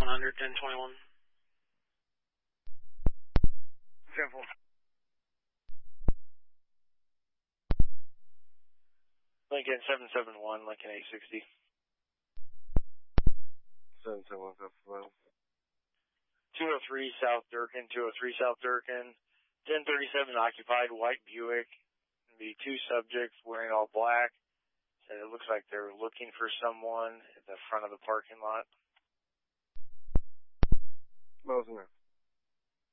100, 1021. Simple. Lincoln 771, Lincoln 860. 771, 203 South Durkin, 203 South Durkin. 1037 occupied, white Buick. The two subjects wearing all black. Said it looks like they're looking for someone at the front of the parking lot. Mosin.